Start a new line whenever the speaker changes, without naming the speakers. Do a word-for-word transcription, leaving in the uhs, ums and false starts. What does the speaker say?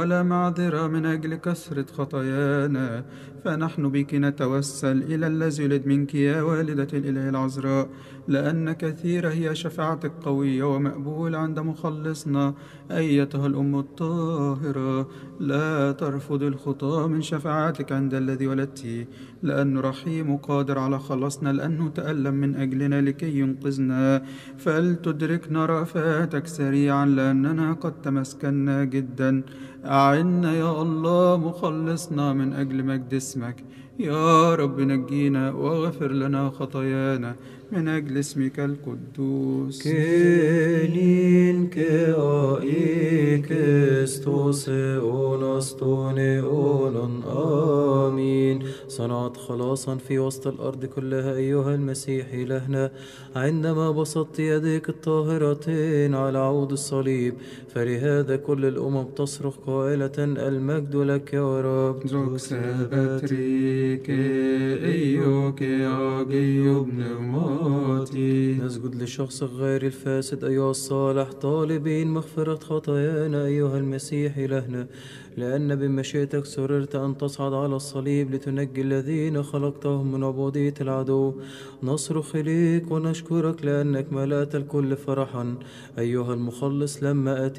ولا معذرة من أجل كثرة خطايانا، فنحن بك نتوسل إلى الذي ولد منك يا والدة الإله العذراء، لأن كثيرة هي شفاعتك قوية ومقبولة عند مخلصنا أيتها الأم الطاهرة. لا ترفض الخطاة من شفاعتك عند الذي ولدته، لأنه رحيم وقادر على خلاصنا، لأنه تألم من أجلنا لكي ينقذنا. فلتدركنا رأفاتك سريعا، لأننا قد تمسكنا جدا. أعنا يا الله مخلصنا من أجل مجد اسمك. يا رب نجينا واغفر لنا خطايانا من أجل اسمك القدوس.
كنين كأي كستوس أونستوني أولن آمين. صنعت خلاصا في وسط الأرض كلها أيها المسيح إلهنا، عندما بسطت يديك الطاهرتين على عود الصليب، فلهذا كل الأمم تصرخ قائلة المجد لك يا رب. نسجد لشخصك غير الفاسد أيها الصالح، طالبين مغفرة خطايانا أيها المسيح إلهنا، لأن بمشيئتك سررت أن تصعد على الصليب لتنجي الذين خلقتهم من عبودية العدو. نصرخ إليك ونشكرك لأنك ملأت الكل فرحا أيها المخلص لما أتيت